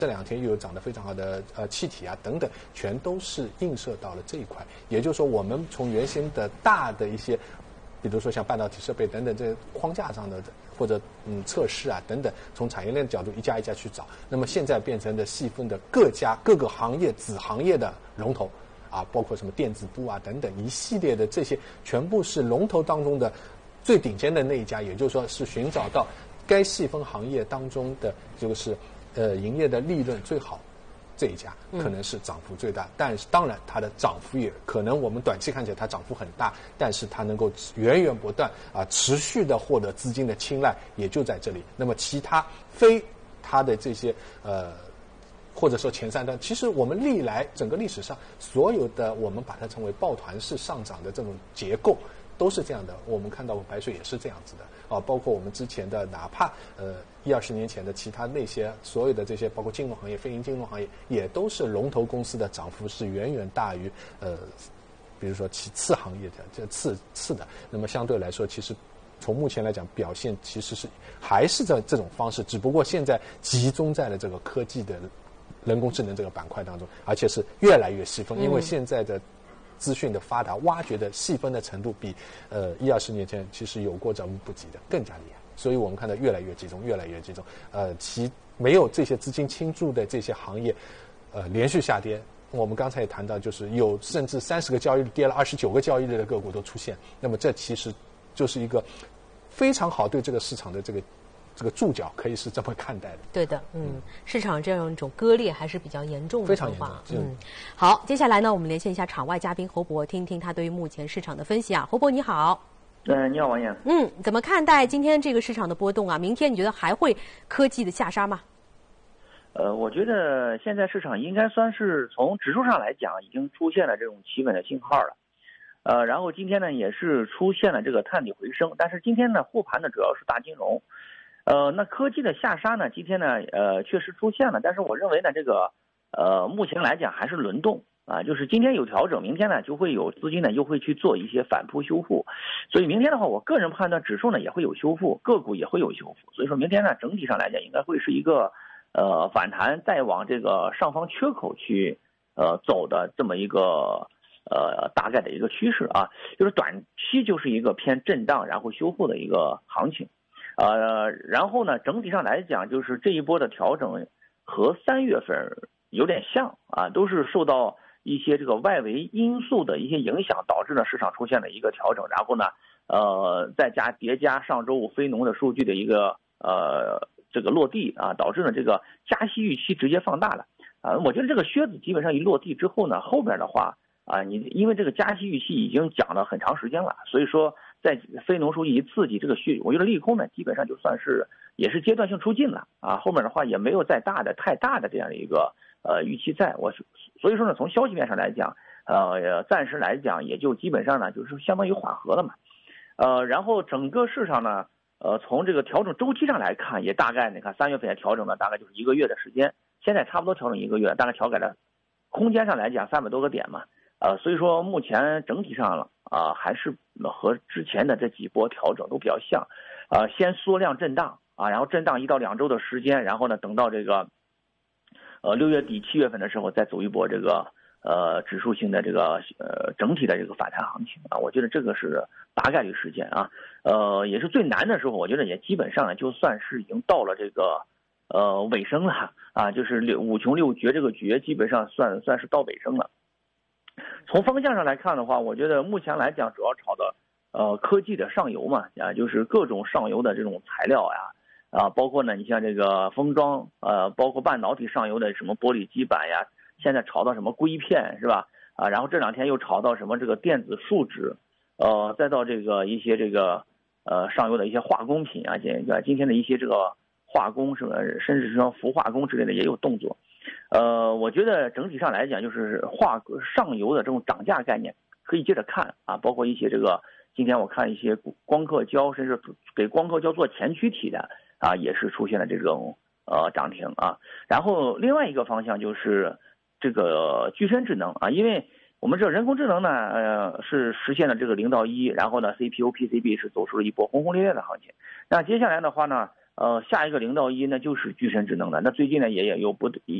这2天又有涨得非常好的气体啊等等，全都是映射到了这一块。也就是说，我们从原先的大的一些，比如说像半导体设备等等这个框架上的或者测试啊等等，从产业链的角度一家一家去找，那么现在变成的细分的各个行业子行业的龙头啊，包括什么电子部啊等等一系列的这些，全部是龙头当中的最顶尖的那一家，也就是说是寻找到该细分行业当中的就是营业的利润最好这一家可能是涨幅最大，但是当然它的涨幅也可能我们短期看起来它涨幅很大，但是它能够源源不断啊持续的获得资金的青睐，也就在这里。那么其他非它的这些或者说前3段，其实我们历来整个历史上所有的我们把它称为抱团式上涨的这种结构都是这样的，我们看到白水也是这样子的啊，包括我们之前的哪怕20-20年前的其他那些所有的这些包括金融行业、非银金融行业，也都是龙头公司的涨幅是远远大于比如说其次行业的这次的。那么相对来说，其实从目前来讲表现其实是还是在这种方式，只不过现在集中在了这个科技的人工智能这个板块当中，而且是越来越细分，因为现在的资讯的发达，挖掘的细分的程度比10-20年前其实有过之而无不及的更加厉害，所以我们看到越来越集中，越来越集中。其没有这些资金倾注的这些行业，连续下跌。我们刚才也谈到，就是有甚至30个交易日跌了29个交易日的个股都出现。那么这其实就是一个非常好对这个市场的这个注脚，可以是这么看待的。 对的，市场这样一种割裂还是比较严重的， 非常严重。 好，接下来呢，我们连线一下场外嘉宾侯博，听听他对于目前市场的分析啊。侯博你好。 你好，王燕。 怎么看待今天这个市场的波动啊？明天你觉得还会科技的下杀吗？ 我觉得现在市场应该算是从指数上来讲，已经出现了这种企稳的信号了。然后今天呢也是出现了这个探底回升，但是今天呢护盘的主要是大金融。那科技的下杀呢，今天呢确实出现了，但是我认为呢这个目前来讲还是轮动啊，就是今天有调整，明天呢就会有资金呢又会去做一些反扑修复，所以明天的话，我个人判断指数呢也会有修复，个股也会有修复，所以说明天呢整体上来讲应该会是一个反弹再往这个上方缺口去走的这么一个大概的一个趋势啊，就是短期就是一个偏震荡然后修复的一个行情。然后呢，整体上来讲，就是这一波的调整和3月份有点像啊，都是受到一些这个外围因素的一些影响，导致呢市场出现了一个调整，然后呢，再叠加上周五非农的数据的一个这个落地啊，导致呢这个加息预期直接放大了啊。我觉得这个靴子基本上一落地之后呢，后边的话啊，你因为这个加息预期已经讲了很长时间了，所以说在非农数据一刺激，这个我觉得利空呢基本上就算是也是阶段性出尽了啊，后面的话也没有太大的这样的一个预期在，所以说呢从消息面上来讲，暂时来讲也就基本上呢就是相当于缓和了嘛，然后整个市场呢从这个调整周期上来看，也大概你看3月份也调整了大概就是1个月的时间，现在差不多调整1个月，大概调改了空间上来讲300多个点嘛。所以说目前整体上还是和之前的这几波调整都比较像，先缩量震荡啊，然后震荡1到2周的时间，然后呢等到这个6月底7月份的时候再走一波这个指数性的这个整体的这个反弹行情啊，我觉得这个是大概率事件啊，也是最难的时候，我觉得也基本上就算是已经到了这个尾声了啊，就是5穷6绝这个绝基本上算是到尾声了。从方向上来看的话，我觉得目前来讲主要炒的科技的上游嘛，就是各种上游的这种材料呀，包括呢你像这个封装，包括半导体上游的什么玻璃基板呀，现在炒到什么硅片是吧？然后这2天又炒到什么这个电子树脂，再到这个一些这个上游的一些化工品啊，今天的一些这个化工什么，甚至是说氟化工之类的也有动作。我觉得整体上来讲，就是上游的这种涨价概念可以接着看啊，包括一些这个今天我看一些光刻胶，甚至给光刻胶做前驱体的啊，也是出现了这种涨停啊。然后另外一个方向就是这个具身智能啊，因为我们这人工智能呢是实现了这个0到1，然后呢 CPU、PCB 是走出了一波轰轰烈烈的行情。那接下来的话呢， 下一个0到1呢就是巨神智能的。那最近呢也有